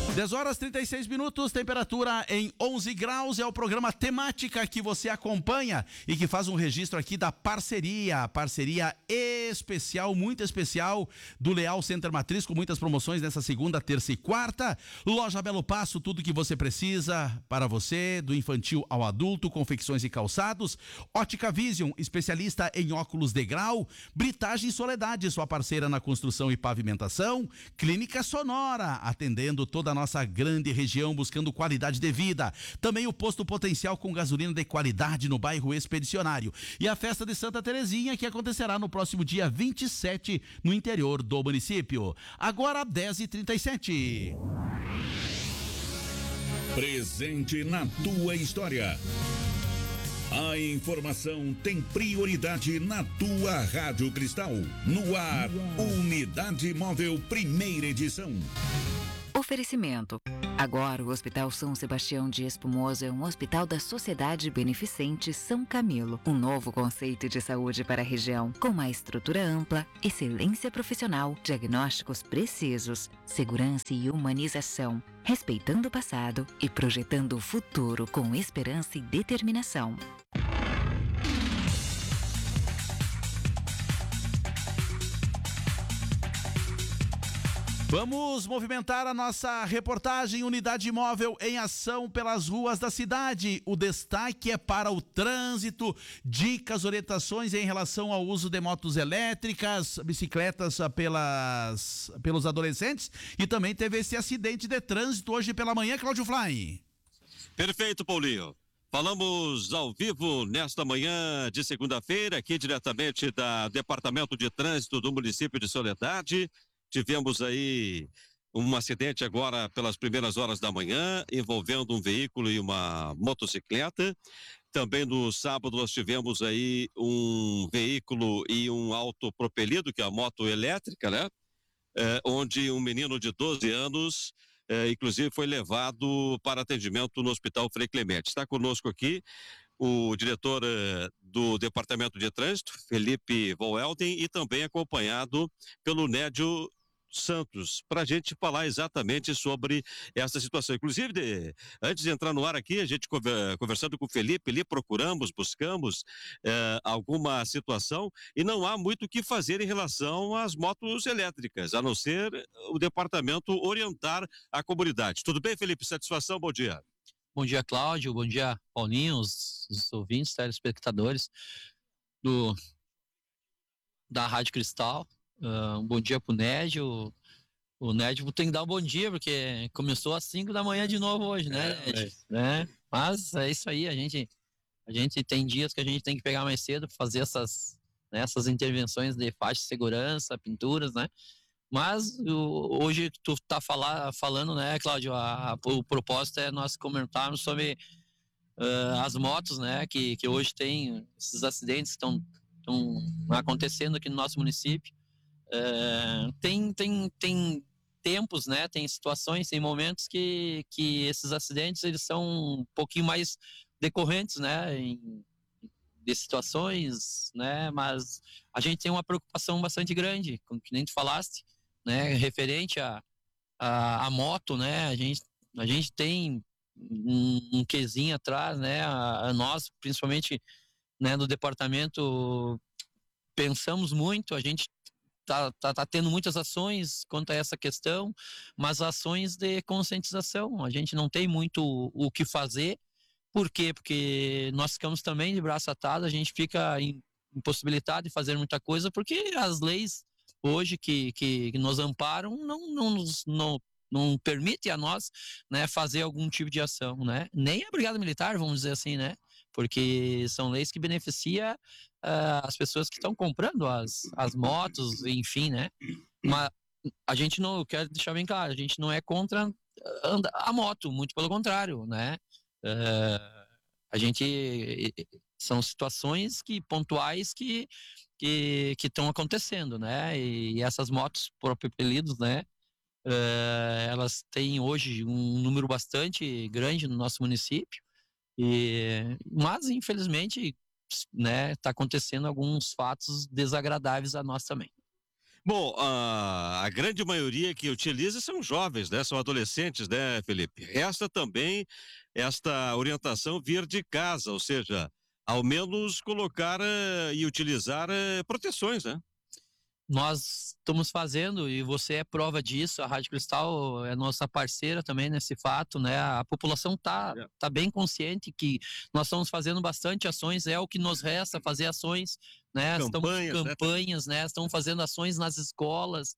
10 horas 36 minutos, temperatura em 11 graus, é o programa Temática que você acompanha e que faz um registro aqui da parceria especial, muito especial, do Leal Center Matriz, com muitas promoções nessa segunda, terça e quarta. Loja Belo Passo, tudo que você precisa para você, do infantil ao adulto, confecções e calçados. Ótica Vision, especialista em óculos de grau. Britagem Soledade, sua parceira na construção e pavimentação. Clínica Sonora, atendendo toda a nossa grande região, buscando qualidade de vida. Também o Posto Potencial com gasolina de qualidade no bairro Expedicionário. E a festa de Santa Terezinha, que acontecerá no próximo dia 27 no interior do município. Agora 10h37. Presente na tua história. A informação tem prioridade na tua Rádio Cristal. No ar, Unidade Móvel, primeira edição. Oferecimento. Agora o Hospital São Sebastião de Espumoso é um hospital da Sociedade Beneficente São Camilo. Um novo conceito de saúde para a região, com uma estrutura ampla, excelência profissional, diagnósticos precisos, segurança e humanização, respeitando o passado e projetando o futuro com esperança e determinação. Vamos movimentar a nossa reportagem Unidade Móvel em ação pelas ruas da cidade. O destaque é para o trânsito, dicas, orientações em relação ao uso de motos elétricas, bicicletas pelos adolescentes, e também teve esse acidente de trânsito hoje pela manhã, Cláudio Fly. Perfeito, Paulinho. Falamos ao vivo nesta manhã de segunda-feira, aqui diretamente do Departamento de Trânsito do município de Soledade. Tivemos aí um acidente agora pelas primeiras horas da manhã, envolvendo um veículo e uma motocicleta. Também no sábado nós tivemos aí um veículo e um autopropelido, que é a moto elétrica, né? Onde um menino de 12 anos, inclusive, foi levado para atendimento no Hospital Frei Clemente. Está conosco aqui o diretor do Departamento de Trânsito, Felipe Voelden, e também acompanhado pelo Nédio Santos, para a gente falar exatamente sobre essa situação. Inclusive, antes de entrar no ar aqui, a gente conversando com o Felipe, ali buscamos alguma situação, e não há muito o que fazer em relação às motos elétricas, a não ser o departamento orientar a comunidade. Tudo bem, Felipe? Satisfação, bom dia. Bom dia, Cláudio, bom dia, Paulinho, os ouvintes, telespectadores da Rádio Cristal. Um bom dia pro Nédio. O Nédio tem que dar um bom dia, porque começou às 5 da manhã de novo hoje, né, Nédio? Né? Mas é isso aí, a gente tem dias que a gente tem que pegar mais cedo para fazer essas intervenções de faixa de segurança, pinturas, né? Mas hoje tu tá falando, né, Cláudio, o propósito é nós comentarmos sobre as motos, né, que hoje tem esses acidentes que estão acontecendo aqui no nosso município. Tem tempos, né, tem situações, tem momentos que esses acidentes eles são um pouquinho mais decorrentes, né, de situações, né, mas a gente tem uma preocupação bastante grande, como que nem tu falaste, né, referente a moto, né, a gente tem um quezinho atrás, né, nós, principalmente, né, no departamento, pensamos muito, a gente tá tendo muitas ações quanto a essa questão, mas ações de conscientização, a gente não tem muito o que fazer. Por quê? Porque nós ficamos também de braço atado, a gente fica impossibilitado de fazer muita coisa, porque as leis hoje que nos amparam não permitem a nós, né, fazer algum tipo de ação, né? Nem a Brigada Militar, vamos dizer assim, né? Porque são leis que beneficiam as pessoas que estão comprando as motos, enfim, né? Mas a gente não, eu quero deixar bem claro, a gente não é contra a moto, muito pelo contrário, né? A gente são situações pontuais que estão acontecendo, né? E essas motos propelidos, né? Elas têm hoje um número bastante grande no nosso município, mas infelizmente, né, está acontecendo alguns fatos desagradáveis a nós também. Bom, a grande maioria que utiliza são jovens, né? São adolescentes, né, Felipe? Resta também esta orientação vir de casa, ou seja, ao menos colocar e utilizar proteções, né? Nós estamos fazendo, e você é prova disso, a Rádio Cristal é nossa parceira também nesse fato, né? A população tá bem consciente que nós estamos fazendo bastante ações, é o que nos resta, fazer ações, né? Campanhas, né? Estamos fazendo ações nas escolas,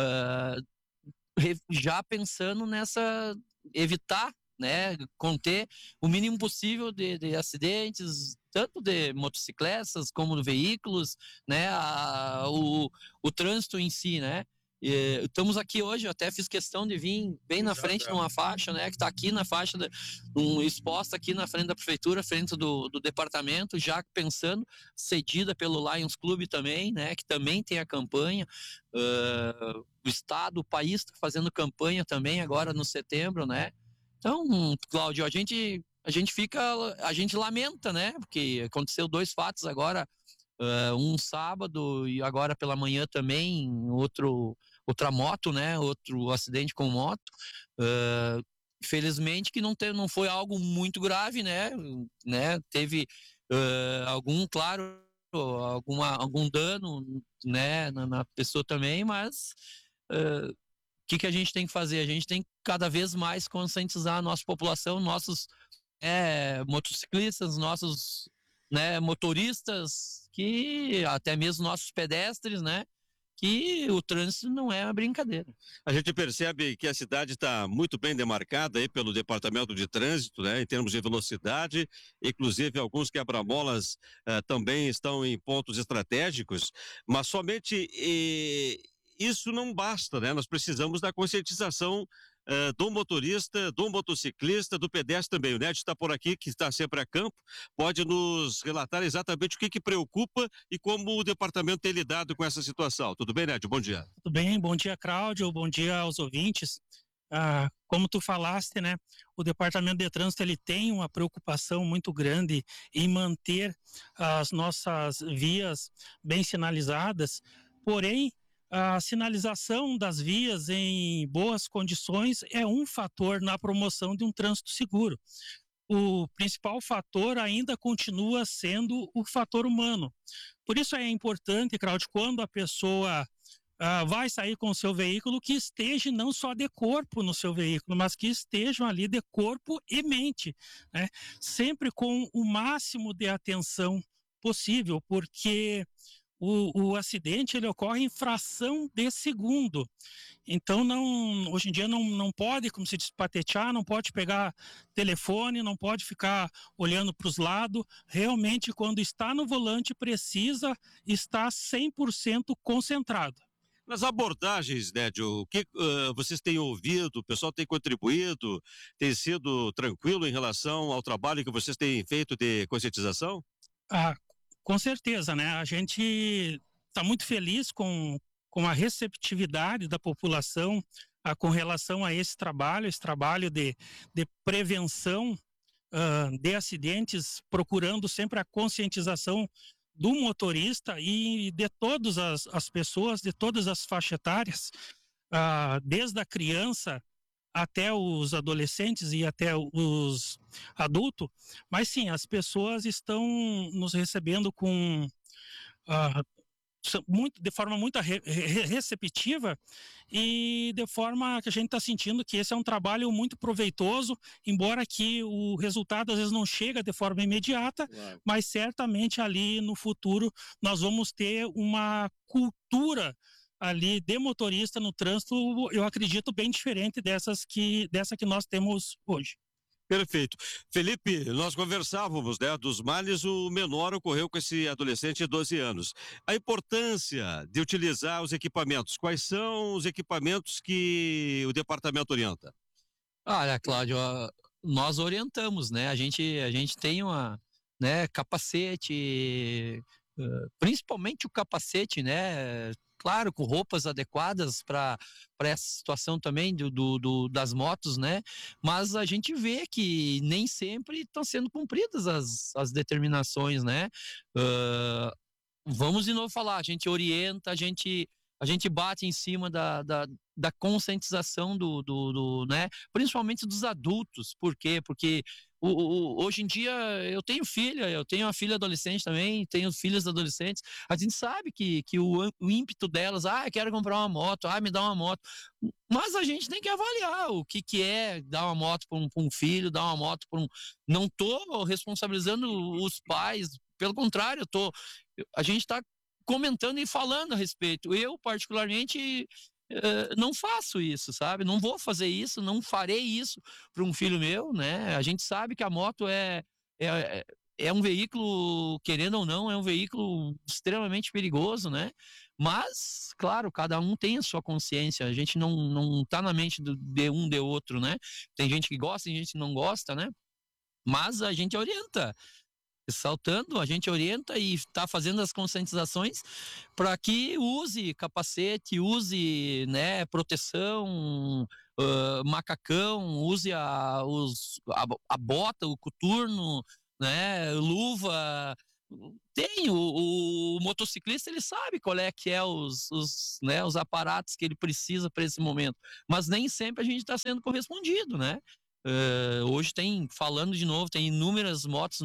já pensando nessa, evitar, né, conter o mínimo possível de acidentes, tanto de motocicletas como de veículos, né, o trânsito em si, né. Estamos aqui hoje, eu até fiz questão de vir bem na frente de uma faixa, né, que está aqui na faixa, exposta aqui na frente da prefeitura, frente do departamento, já pensando, cedida pelo Lions Clube também, né, que também tem a campanha, o estado, o país está fazendo campanha também agora no setembro, né. Então, Cláudio, a gente lamenta, né? Porque aconteceu 2 fatos agora, um sábado e agora pela manhã também, outra moto, né? Outro acidente com moto. Felizmente que não foi algo muito grave, né? Teve algum dano, né? Na pessoa também, mas o que a gente tem que fazer? A gente tem que cada vez mais conscientizar a nossa população, nossos motociclistas, nossos, né, motoristas, que até mesmo nossos pedestres, né, que o trânsito não é uma brincadeira. A gente percebe que a cidade está muito bem demarcada aí pelo Departamento de Trânsito, né, em termos de velocidade, inclusive alguns quebra-molas também estão em pontos estratégicos, mas somente isso não basta, né? Nós precisamos da conscientização do motorista, do motociclista, do pedestre também. O Nédio está por aqui, que está sempre a campo, pode nos relatar exatamente o que preocupa e como o departamento tem lidado com essa situação. Tudo bem, Nédio? Bom dia. Tudo bem, bom dia, Cláudio, bom dia aos ouvintes. Como tu falaste, né, o Departamento de Trânsito ele tem uma preocupação muito grande em manter as nossas vias bem sinalizadas, porém, a sinalização das vias em boas condições é um fator na promoção de um trânsito seguro. O principal fator ainda continua sendo o fator humano. Por isso é importante, Cláudio, quando a pessoa vai sair com o seu veículo, que esteja não só de corpo no seu veículo, mas que estejam ali de corpo e mente, né? Sempre com o máximo de atenção possível, porque o acidente ele ocorre em fração de segundo. Então, hoje em dia não pode, como se diz, patetear, não pode pegar telefone, não pode ficar olhando para os lados. Realmente, quando está no volante, precisa estar 100% concentrado. Nas abordagens, Nédio, o que vocês têm ouvido, o pessoal tem contribuído, tem sido tranquilo em relação ao trabalho que vocês têm feito de conscientização? Com certeza, né? A gente está muito feliz com a receptividade da população com relação a esse trabalho de prevenção de acidentes, procurando sempre a conscientização do motorista e de todas as pessoas, de todas as faixas etárias, desde a criança até os adolescentes e até os adultos, mas sim, as pessoas estão nos recebendo de forma muito receptiva e de forma que a gente está sentindo que esse é um trabalho muito proveitoso, embora que o resultado às vezes não chega de forma imediata, claro. Mas certamente ali no futuro nós vamos ter uma cultura ali de motorista no trânsito, eu acredito bem diferente dessa que nós temos hoje. Perfeito. Felipe, nós conversávamos, né, dos males, o menor ocorreu com esse adolescente de 12 anos. A importância de utilizar os equipamentos, quais são os equipamentos que o departamento orienta? Olha, Cláudio, nós orientamos, né, a gente tem capacete, principalmente o capacete, né, claro, com roupas adequadas para essa situação também das motos, né? Mas a gente vê que nem sempre estão sendo cumpridas as determinações, né? Vamos de novo falar, a gente orienta, a gente a gente bate em cima da conscientização né? Principalmente dos adultos. Por quê? Porque hoje em dia eu tenho uma filha adolescente também, tenho filhas adolescentes. A gente sabe que o ímpeto delas, quero comprar uma moto, me dá uma moto. Mas a gente tem que avaliar o que é dar uma moto para um filho, dar uma moto para um. Não estou responsabilizando os pais, pelo contrário, a gente está comentando e falando a respeito. Eu, particularmente, não faço isso, sabe? Não vou fazer isso, não farei isso para um filho meu, né? A gente sabe que a moto é um veículo, querendo ou não, é um veículo extremamente perigoso, né? Mas, claro, cada um tem a sua consciência, a gente não tá na mente de um de outro, né? Tem gente que gosta, tem gente que não gosta, né? Mas a gente orienta. Ressaltando, a gente orienta e está fazendo as conscientizações para que use capacete, use, né, proteção, macacão, use a bota, o coturno, né, luva. Tem o motociclista, ele sabe qual é que é né, os aparatos que ele precisa para esse momento, mas nem sempre a gente está sendo correspondido, né? Hoje falando de novo, tem inúmeras motos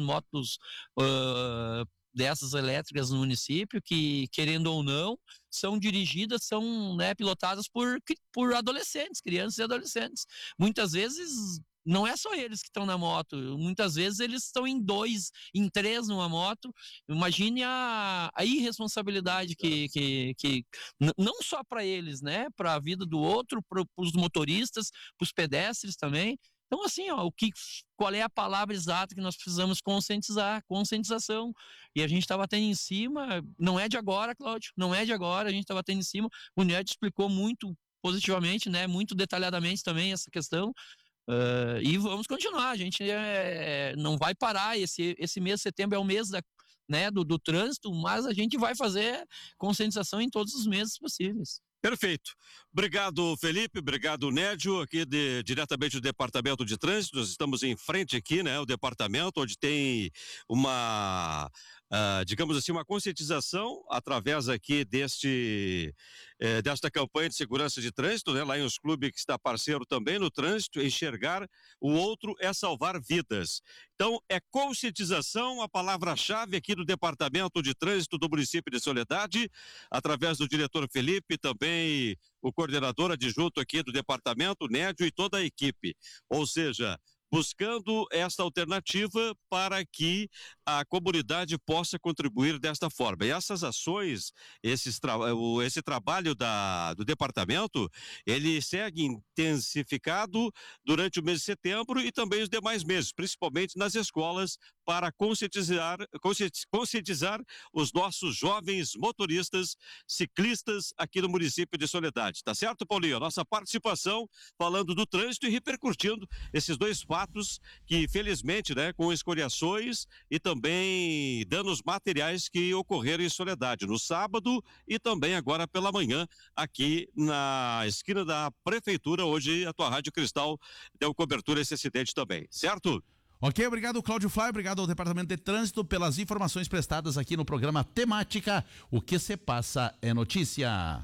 dessas elétricas no município que, querendo ou não, são dirigidas, são, né, pilotadas por adolescentes, crianças e adolescentes. Muitas vezes não é só eles que estão na moto, muitas vezes eles estão em 2, em 3 numa moto. Imagine a irresponsabilidade que não só para eles, né, para a vida do outro, para os motoristas, para os pedestres também. Então, assim, qual é a palavra exata que nós precisamos conscientizar? Conscientização. E a gente está batendo em cima, não é de agora, Cláudio, não é de agora, a gente está batendo em cima. O Ned explicou muito positivamente, né, muito detalhadamente também essa questão. E vamos continuar, a gente não vai parar. Esse mês de setembro é o mês né, do trânsito, mas a gente vai fazer conscientização em todos os meses possíveis. Perfeito. Obrigado, Felipe. Obrigado, Nédio, aqui diretamente do Departamento de Trânsito. Nós estamos em frente aqui, né? O departamento onde tem uma, digamos assim, uma conscientização através aqui desta campanha de segurança de trânsito, né? Lá em Os Clube, que está parceiro também no trânsito. Enxergar o outro é salvar vidas. Então, é conscientização a palavra-chave aqui do Departamento de Trânsito do município de Soledade, através do diretor Felipe, também o coordenador adjunto aqui do departamento, Nédio, e toda a equipe. Ou seja, buscando esta alternativa para que a comunidade possa contribuir desta forma. E essas ações, esse trabalho do departamento, ele segue intensificado durante o mês de setembro e também os demais meses, principalmente nas escolas, para conscientizar os nossos jovens motoristas, ciclistas aqui no município de Soledade. Tá certo, Paulinho? A nossa participação falando do trânsito e repercutindo esses dois fatos que, felizmente, né, com escoriações e também danos materiais que ocorreram em Soledade no sábado e também agora pela manhã aqui na esquina da prefeitura. Hoje a tua Rádio Cristal deu cobertura a esse acidente também, certo? Ok, obrigado, Cláudio Flávio, obrigado ao Departamento de Trânsito pelas informações prestadas aqui no programa Temática. O que se passa é notícia.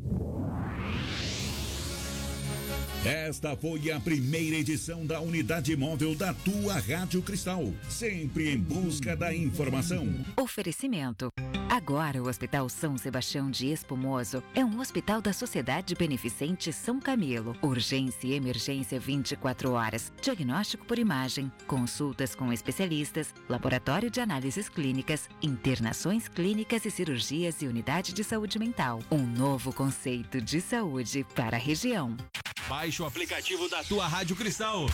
Esta foi a primeira edição da Unidade Móvel da tua Rádio Cristal, sempre em busca da informação. Oferecimento. Agora o Hospital São Sebastião de Espumoso é um hospital da Sociedade Beneficente São Camilo. Urgência e emergência 24 horas. Diagnóstico por imagem, consultas com especialistas, laboratório de análises clínicas, internações clínicas e cirurgias e unidade de saúde mental. Um novo conceito de saúde para a região. Baixe o aplicativo da tua Rádio Cristal.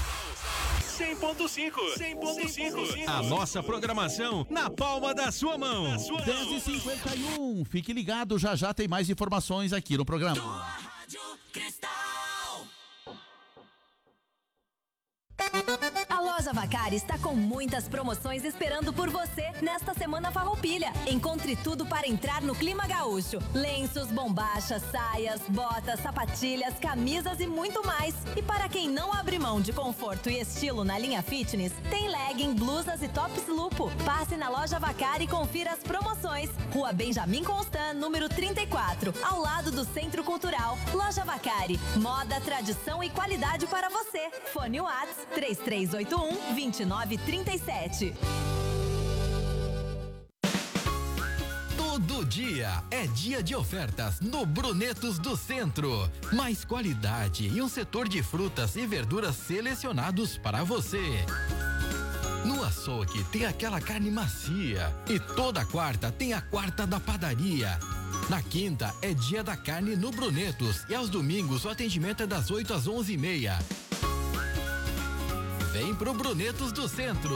100.5. A nossa programação na palma da sua mão. 10h51. Fique ligado, já tem mais informações aqui no programa. Tua Rádio Cristal. Loja Vacari está com muitas promoções esperando por você nesta Semana Farroupilha. Encontre tudo para entrar no clima gaúcho. Lenços, bombachas, saias, botas, sapatilhas, camisas e muito mais. E para quem não abre mão de conforto e estilo na linha fitness, tem legging, blusas e tops lupo. Passe na Loja Vacari e confira as promoções. Rua Benjamin Constant, número 34, ao lado do Centro Cultural. Loja Vacari, moda, tradição e qualidade para você. Fone Whats 3381-2937. Todo dia é dia de ofertas no Brunetos do Centro. Mais qualidade e um setor de frutas e verduras selecionados para você. No açougue tem aquela carne macia e toda quarta tem a quarta da padaria. Na quinta é dia da carne no Brunetos e aos domingos o atendimento é das 8 às 11h30. Vem pro Brunetos do Centro.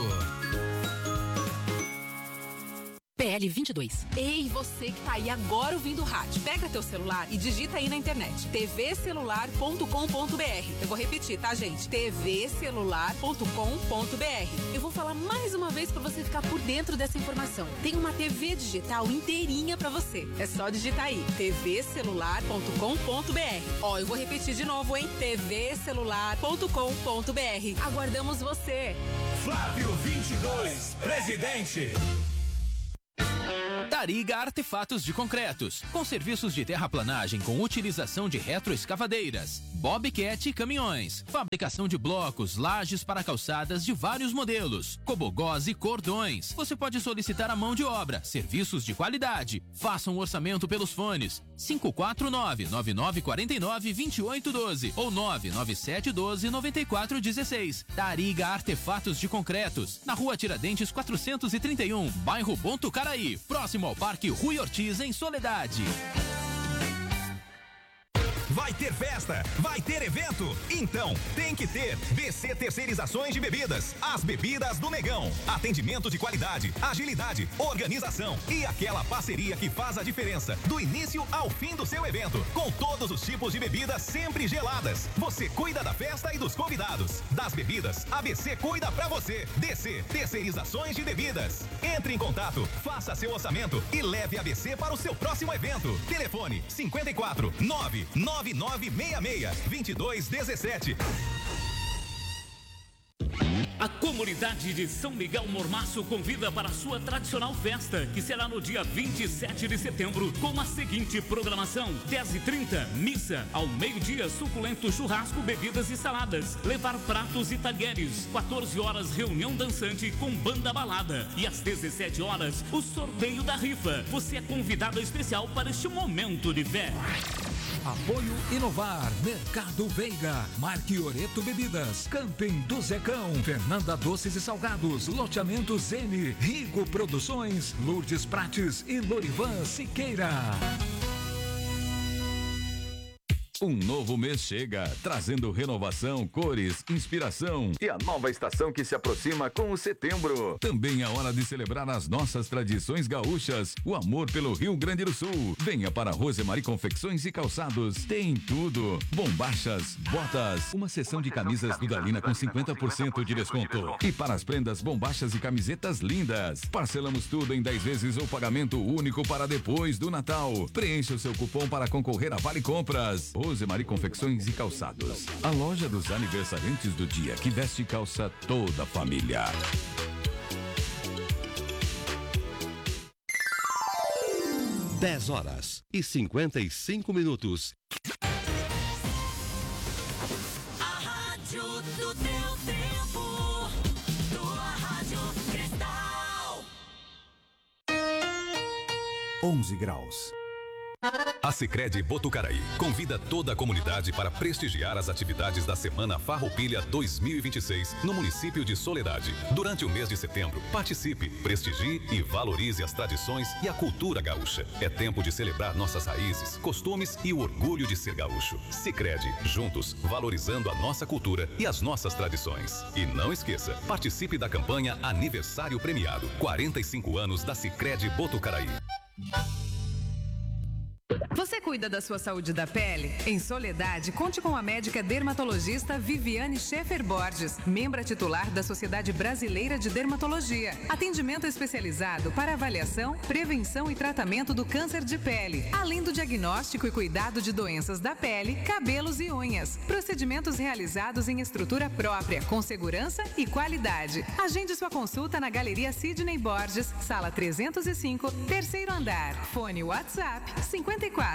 PL 22. Ei, você que tá aí agora ouvindo o rádio, pega teu celular e digita aí na internet tvcelular.com.br. Eu vou repetir, tá, gente? tvcelular.com.br. Eu vou falar mais uma vez pra você ficar por dentro dessa informação. Tem uma TV digital inteirinha pra você. É só digitar aí tvcelular.com.br. Ó, eu vou repetir de novo, hein? tvcelular.com.br. Aguardamos você. Flávio 22, presidente. Tariga Artefatos de Concretos, com serviços de terraplanagem com utilização de retroescavadeiras, bobcat e caminhões, fabricação de blocos, lajes para calçadas de vários modelos, cobogós e cordões. Você pode solicitar a mão de obra, serviços de qualidade. Faça um orçamento pelos fones 549-9949-2812 ou 99712-9416. Tariga Artefatos de Concretos, na Rua Tiradentes 431, bairro Botucaraí, próximo ao Parque Rui Ortiz, em Soledade. Vai ter festa, vai ter evento, então tem que ter BC Terceirizações de Bebidas, as bebidas do Negão. Atendimento de qualidade, agilidade, organização e aquela parceria que faz a diferença do início ao fim do seu evento, com todos os tipos de bebidas sempre geladas. Você cuida da festa e dos convidados. Das bebidas, a BC cuida pra você. DC Terceirizações de Bebidas. Entre em contato, faça seu orçamento e leve a BC para o seu próximo evento. Telefone 54 99966-2217. A comunidade de São Miguel Mormaço convida para a sua tradicional festa, que será no dia 27 de setembro, com a seguinte programação: 10h30, missa, ao meio-dia, suculento churrasco, bebidas e saladas, levar pratos e talheres, 14 horas, reunião dançante com banda balada, e às 17 horas, o sorteio da rifa. Você é convidado especial para este momento de fé. Apoio Inovar, Mercado Veiga, Marque Oreto Bebidas, Camping do Zecão, Fernanda Doces e Salgados, Loteamento Zene, Rigo Produções, Lourdes Prates e Lorivan Siqueira. Um novo mês chega, trazendo renovação, cores, inspiração e a nova estação que se aproxima com o setembro. Também é hora de celebrar as nossas tradições gaúchas, o amor pelo Rio Grande do Sul. Venha para Rosemary Confecções e Calçados. Tem tudo: bombachas, botas, uma seção de camisas Dudalina com 50% de desconto. E para as prendas, bombachas e camisetas lindas. Parcelamos tudo em 10 vezes ou pagamento único para depois do Natal. Preencha o seu cupom para concorrer a Vale Compras. Rosemary Confecções e Calçados, a loja dos aniversariantes do dia, que veste calça toda a família. Dez horas e 55 minutos. A rádio do teu tempo, tua Rádio Cristal. 11 graus. A Sicredi Botucaraí convida toda a comunidade para prestigiar as atividades da Semana Farroupilha 2026 no município de Soledade. Durante o mês de setembro, participe, prestigie e valorize as tradições e a cultura gaúcha. É tempo de celebrar nossas raízes, costumes e o orgulho de ser gaúcho. Sicredi, juntos, valorizando a nossa cultura e as nossas tradições. E não esqueça, participe da campanha Aniversário Premiado, 45 anos da Sicredi Botucaraí. Você cuida da sua saúde da pele? Em Soledade, conte com a médica dermatologista Viviane Schaefer Borges, membra titular da Sociedade Brasileira de Dermatologia. Atendimento especializado para avaliação, prevenção e tratamento do câncer de pele, além do diagnóstico e cuidado de doenças da pele, cabelos e unhas. Procedimentos realizados em estrutura própria, com segurança e qualidade. Agende sua consulta na Galeria Sidney Borges, sala 305, terceiro andar. Fone WhatsApp 54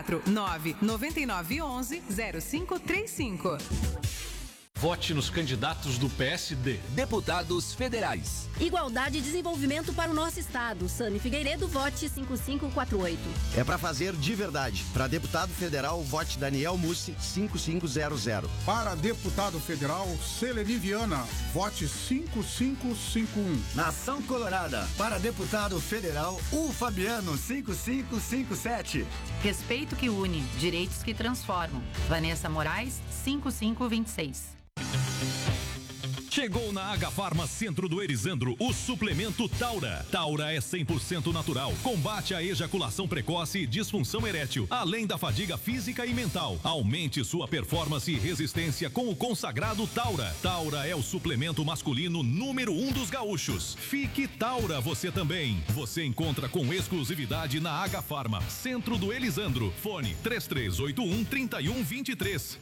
99911 0535. Vote nos candidatos do PSD. Deputados federais. Igualdade e desenvolvimento para o nosso estado. Sani Figueiredo, vote 5548. É para fazer de verdade. Para deputado federal, vote Daniel Mussi 5500. Para deputado federal, Seleni Viana, vote 5551. Nação Colorada. Para deputado federal, o Fabiano 5557. Respeito que une, direitos que transformam. Vanessa Moraes 5526. Chegou na Agafarma Centro do Elisandro o suplemento Taura. Taura é 100% natural, combate a ejaculação precoce e disfunção erétil, além da fadiga física e mental. Aumente sua performance e resistência com o consagrado Taura. Taura é o suplemento masculino número 1 dos gaúchos. Fique Taura você também. Você encontra com exclusividade na Agafarma Centro do Elisandro. Fone 3381-3123.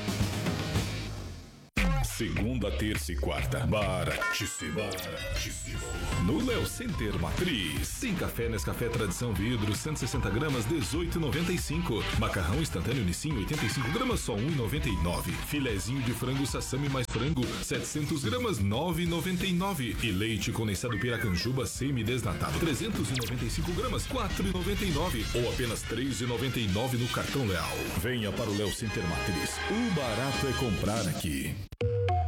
Segunda, terça e quarta, baratíssimo. No Léo Center Matriz. Tem café Nescafé Tradição Vidro, 160 gramas, 18,95. Macarrão instantâneo Nissin, 85 gramas, só 1,99. Filezinho de frango Sassami mais frango, 700 gramas, 9,99. E leite condensado Piracanjuba semi-desnatado, 395 gramas, 4,99. Ou apenas 3,99 no cartão Leal. Venha para o Léo Center Matriz. O barato é comprar aqui.